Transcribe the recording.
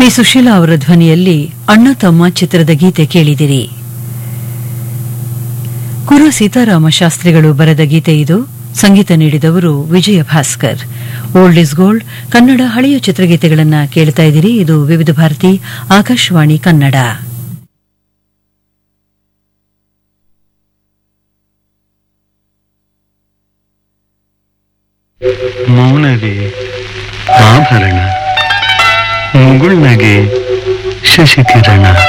P Sushila ಅವರ ಧ್ವನಿಯಲ್ಲಿ ಅಣ್ಣ ತಮ್ಮ ಚಿತ್ರದ ಗೀತೆ ಕೇಳಿದಿರಿ. ಕುರ ಸೀತಾರಾಮ ಶಾಸ್ತ್ರಿಗಳು ಬರೆದ ಗೀತೆ ಇದು. ಸಂಗೀತ ನೀಡಿದವರು ವಿಜಯ Bhaskar. Old is gold Kannada ಹಳೆಯ ಚಿತ್ರಗೀತೆಗಳನ್ನು ಕೇಳ್ತಾ ಇದ್ದೀರಿ. ಇದು ವಿವಿಧ ಭಾರತಿ ಆಕಾಶವಾಣಿ ಕನ್ನಡ. ಮೌನವೇ ಆಭರಣ, ಮುಗುಳ್ನಗೆ ಶಶಿಕಿರಣ.